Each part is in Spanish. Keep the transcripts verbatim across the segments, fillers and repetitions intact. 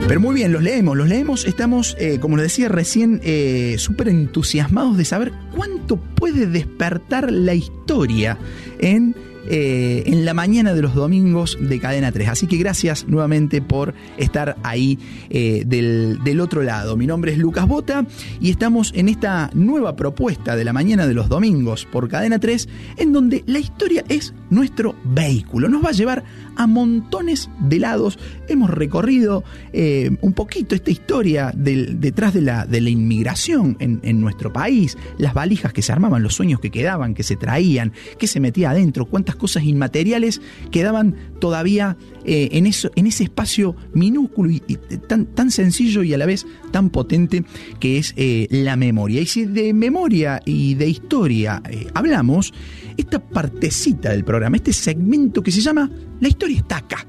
Pero muy bien, los leemos, los leemos. Estamos, eh, como les decía recién, eh, súper entusiasmados de saber cuánto puede despertar la historia en, eh, en la mañana de los domingos de Cadena tres. Así que gracias nuevamente por estar ahí eh, del, del otro lado. Mi nombre es Lucas Bota y estamos en esta nueva propuesta de la mañana de los domingos por Cadena tres, en donde la historia es nuestro vehículo. Nos va a llevar a montones de lados. Hemos recorrido eh, un poquito esta historia del, detrás de la, de la inmigración en, en nuestro país, las valijas que se armaban, los sueños que quedaban, que se traían, que se metía adentro, cuántas cosas inmateriales quedaban todavía eh, en, eso, en ese espacio minúsculo y, y tan, tan sencillo y a la vez tan potente que es eh, la memoria. Y si de memoria y de historia eh, hablamos, esta partecita del programa, este segmento que se llama La historia está acá.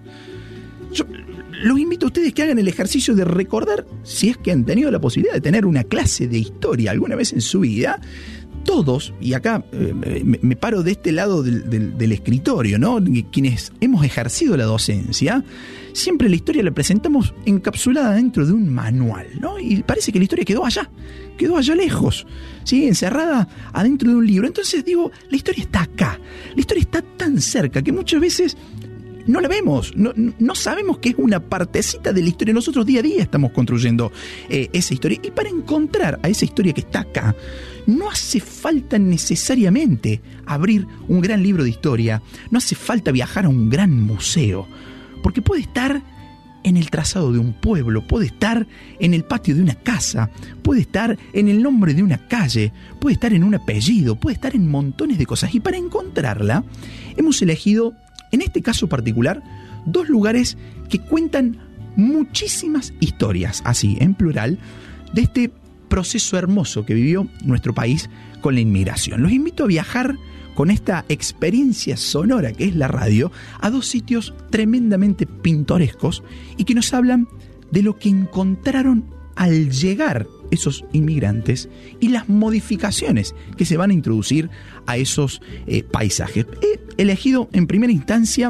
Yo los invito a ustedes que hagan el ejercicio de recordar, si es que han tenido la posibilidad de tener una clase de historia alguna vez en su vida, todos, y acá eh, me, me paro de este lado del, del, del escritorio, ¿no? Quienes hemos ejercido la docencia, siempre la historia la presentamos encapsulada dentro de un manual, ¿no? Y parece que la historia quedó allá, quedó allá lejos, ¿sí? Encerrada adentro de un libro. Entonces digo, la historia está acá, la historia está tan cerca que muchas veces no la vemos, no, no sabemos que es una partecita de la historia. Nosotros día a día estamos construyendo eh, esa historia. Y para encontrar a esa historia que está acá, no hace falta necesariamente abrir un gran libro de historia, no hace falta viajar a un gran museo, porque puede estar en el trazado de un pueblo, puede estar en el patio de una casa, puede estar en el nombre de una calle, puede estar en un apellido, puede estar en montones de cosas. Y para encontrarla, hemos elegido, en este caso particular, dos lugares que cuentan muchísimas historias, así, en plural, de este proceso hermoso que vivió nuestro país con la inmigración. Los invito a viajar con esta experiencia sonora que es la radio a dos sitios tremendamente pintorescos y que nos hablan de lo que encontraron al llegar esos inmigrantes y las modificaciones que se van a introducir a esos eh, paisajes. He elegido en primera instancia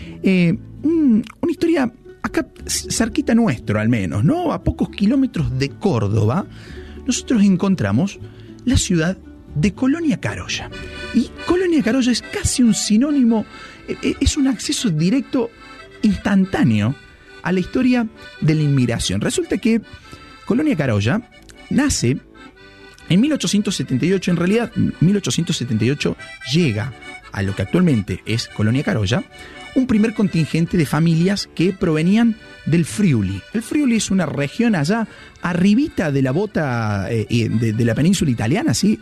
eh, un, una historia acá cerquita nuestro, al menos, ¿no? A pocos kilómetros de Córdoba, nosotros encontramos la ciudad de Colonia Carolla. Y Colonia Carolla es casi un sinónimo, eh, es un acceso directo, instantáneo, a la historia de la inmigración. Resulta que Colonia Carolla nace en mil ochocientos setenta y ocho, en realidad mil ochocientos setenta y ocho llega a lo que actualmente es Colonia Carolla un primer contingente de familias que provenían del Friuli. El Friuli es una región allá arribita de la bota eh, de, de la península italiana, ¿sí?